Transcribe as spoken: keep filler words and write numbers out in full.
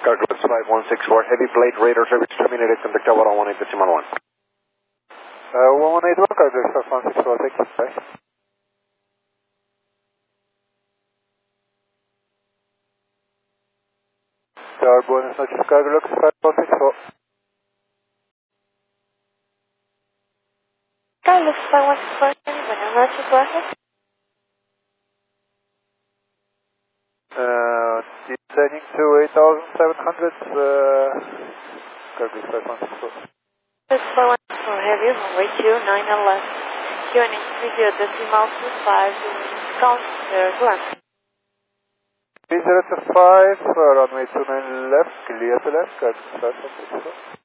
Carglass five one six four, heavy plate, radar service terminated, contact tower on one eight decimal one. Uh, one one eight one, Carglass five one six four, take it, bye. Tower, buenas noches, Carglass five one six four. Carglass five one six four, buenas noches, baja. Uh, descending to eight thousand seven hundred, uh, Carglass five one six four. Carglass five one six four, heavy, runway two nine eleven. Q N H video decimal two five, count zero to one. three zero two five, uh, runway two nine left, clear to left, Carglass five one six four.